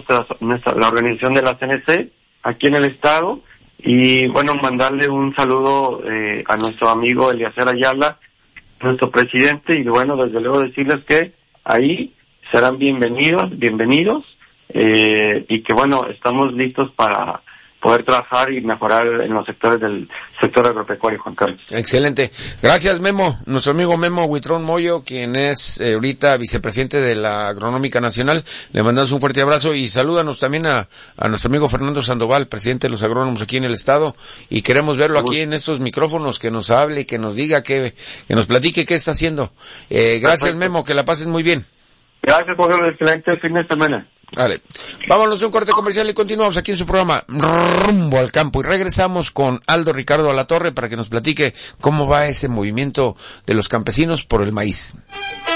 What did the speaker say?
la organización de la CNC aquí en el estado. Y bueno, mandarle un saludo a nuestro amigo Eliezer Ayala, nuestro presidente, y bueno, desde luego decirles que ahí serán bienvenidos, y que bueno, estamos listos para poder trabajar y mejorar en los sectores del sector agropecuario, Juan Carlos. Excelente. Gracias, Memo. Nuestro amigo Memo Huitrón Moyo, quien es ahorita vicepresidente de la Agronómica Nacional. Le mandamos un fuerte abrazo y salúdanos también a nuestro amigo Fernando Sandoval, presidente de los agrónomos aquí en el estado, y queremos verlo aquí en estos micrófonos, que nos hable, que nos diga, que nos platique qué está haciendo. Gracias, perfecto. Memo, que la pases muy bien. Gracias, Juan Carlos. Excelente fin de semana. Vale, vámonos a un corte comercial y continuamos aquí en su programa Rumbo al Campo, y regresamos con Aldo Ricardo Alatorre para que nos platique cómo va ese movimiento de los campesinos por el maíz.